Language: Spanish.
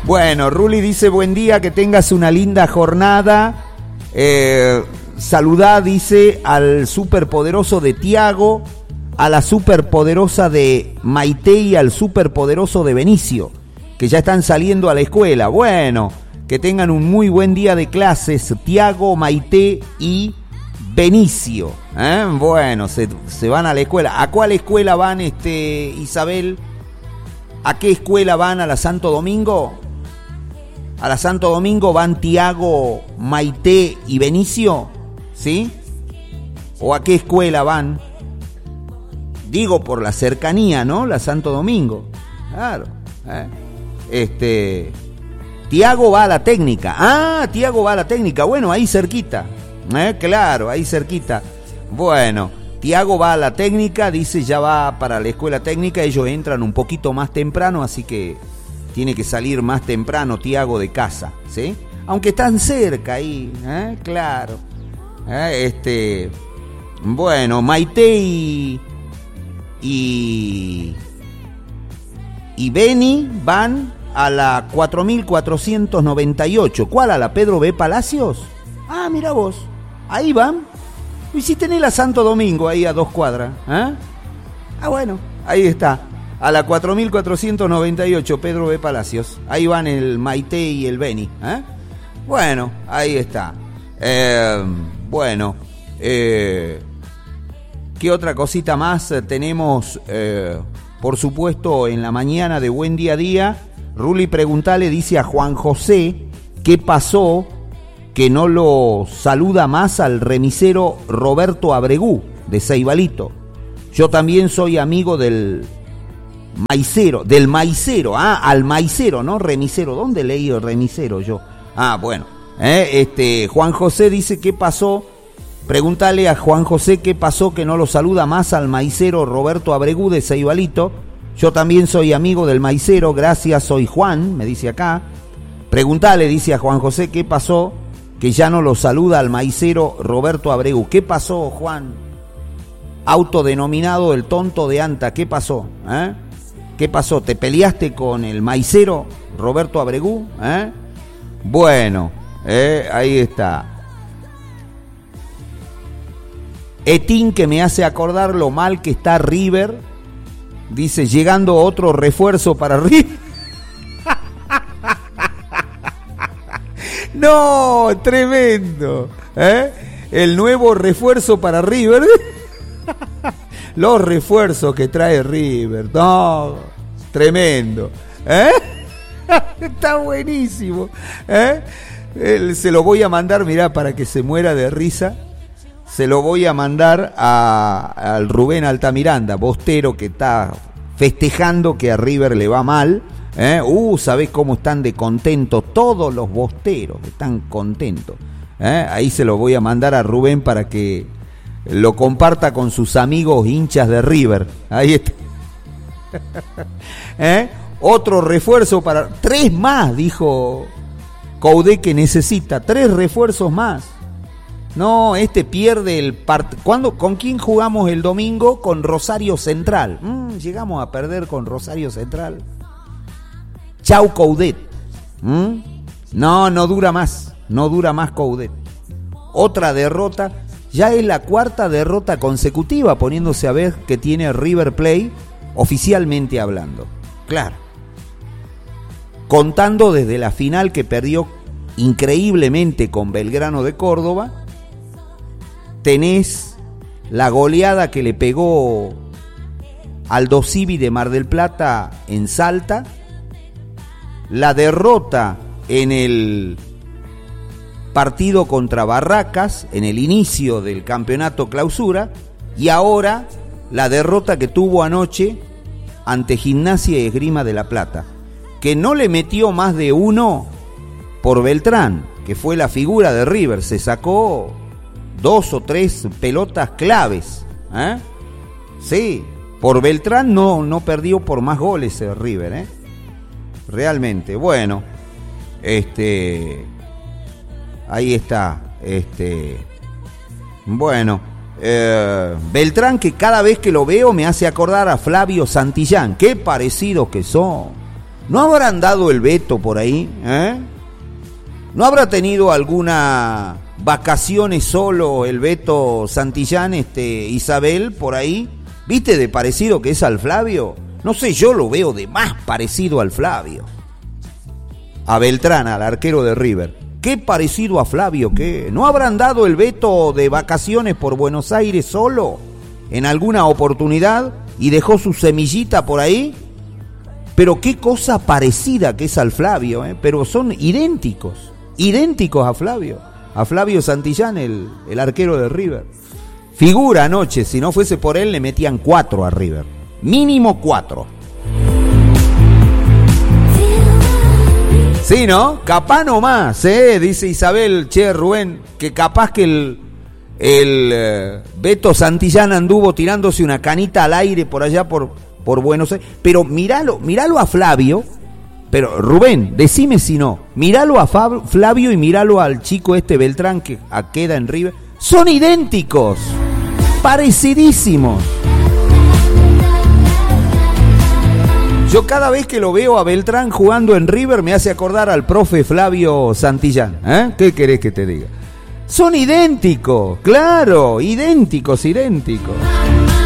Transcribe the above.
Bueno, Ruli dice, buen día, que tengas una linda jornada. Saludá, dice, al superpoderoso de Tiago, a la superpoderosa de Maite y al superpoderoso de Benicio, que ya están saliendo a la escuela. Bueno, que tengan un muy buen día de clases, Tiago, Maite y Benicio. Bueno, se van a la escuela. ¿A cuál escuela van, Isabel? ¿A qué escuela van? ¿A la Santo Domingo? ¿A la Santo Domingo van Tiago, Maite y Benicio? ¿Sí? ¿O a qué escuela van? Digo por la cercanía, ¿no? La Santo Domingo. Claro. Tiago va a la técnica. Ah, Tiago va a la técnica. Bueno, ahí cerquita. Claro, ahí cerquita. Bueno, Tiago va a la técnica, dice, ya va para la escuela técnica. Ellos entran un poquito más temprano, así que tiene que salir más temprano Tiago de casa, ¿sí? Aunque están cerca ahí, claro. Bueno, Maite y Beni van a la 4498. ¿Cuál? ¿A la Pedro B. Palacios? Ah, mira vos, ahí van. Y si tenés la Santo Domingo ahí a 2 cuadras, Ah, bueno, ahí está. A la 4498, Pedro B. Palacios. Ahí van el Maite y el Beni. Bueno, ahí está. Bueno, ¿qué otra cosita más tenemos? Por supuesto, en la mañana de Buen Día a Día, Ruli preguntale, dice a Juan José, ¿qué pasó que no lo saluda más al remisero Roberto Abregú, de Ceibalito? Yo también soy amigo del maicero, al maicero, ¿no? Remisero, ¿dónde leí el remisero yo? Bueno, Juan José dice, ¿qué pasó? Pregúntale a Juan José qué pasó que no lo saluda más al maicero Roberto Abregú de Ceibalito. Yo también soy amigo del maicero, gracias, soy Juan, me dice acá. Pregúntale, dice a Juan José, ¿qué pasó que ya no lo saluda al maicero Roberto Abregú? ¿Qué pasó, Juan? Autodenominado el tonto de Anta, ¿qué pasó? ¿Qué pasó? ¿Te peleaste con el maicero Roberto Abregú? Bueno, ahí está. Etín, que me hace acordar lo mal que está River, dice, llegando otro refuerzo para River. No, tremendo. El nuevo refuerzo para River. Los refuerzos que trae River. No, tremendo. Está buenísimo. Se lo voy a mandar, mirá, para que se muera de risa. Se lo voy a mandar al Rubén Altamiranda, bostero, que está festejando que a River le va mal. ¿Sabés cómo están de contentos? Todos los bosteros están contentos. Ahí se lo voy a mandar a Rubén para que lo comparta con sus amigos hinchas de River. Ahí está. Otro refuerzo para... 3 más, dijo Coudet, que necesita 3 refuerzos más. No, pierde el partido. ¿Con quién jugamos el domingo? Con Rosario Central. Llegamos a perder con Rosario Central. Chau, Coudet. No dura más. No dura más Coudet. Otra derrota. Ya es la 4ª derrota consecutiva, poniéndose a ver que tiene River Plate, oficialmente hablando. Claro. Contando desde la final que perdió increíblemente con Belgrano de Córdoba, tenés la goleada que le pegó Aldo Civi de Mar del Plata en Salta, la derrota en el partido contra Barracas en el inicio del campeonato clausura, y ahora la derrota que tuvo anoche ante Gimnasia y Esgrima de La Plata, que no le metió más de 1 por Beltrán, que fue la figura de River. Se sacó 2 o 3 pelotas claves. Sí, por Beltrán no perdió por más goles el River. Realmente, bueno, ahí está, bueno, Beltrán, que cada vez que lo veo me hace acordar a Flavio Santillán. Qué parecidos que son. ¿No habrán dado el veto por ahí? ¿No habrá tenido alguna vacaciones solo el Beto Santillán, Isabel, por ahí? ¿Viste de parecido que es al Flavio? No sé, yo lo veo de más parecido al Flavio. A Beltrán, al arquero de River. Qué parecido a Flavio, ¿qué? ¿No habrán dado el veto de vacaciones por Buenos Aires solo en alguna oportunidad y dejó su semillita por ahí? Pero qué cosa parecida que es al Flavio, pero son idénticos a Flavio Santillán, el arquero de River. Figura anoche, si no fuese por él le metían 4 a River, mínimo 4. Sí, ¿no? Capaz nomás, dice Isabel, che, Rubén, que capaz que el Beto Santillán anduvo tirándose una canita al aire por allá por Buenos Aires. Pero míralo a Flavio, pero Rubén, decime si no, míralo a Flavio y míralo al chico Beltrán que queda en River. Son idénticos, parecidísimos. Yo cada vez que lo veo a Beltrán jugando en River me hace acordar al profe Flavio Santillán. ¿Qué querés que te diga? Son idénticos, claro, idénticos.